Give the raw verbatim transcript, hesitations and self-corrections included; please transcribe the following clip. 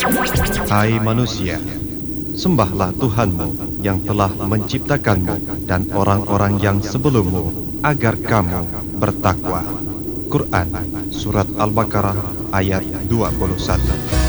Hai manusia, sembahlah Tuhanmu yang telah menciptakanmu dan orang-orang yang sebelummu agar kamu bertakwa. Quran Surat Al-Baqarah ayat dua puluh satu.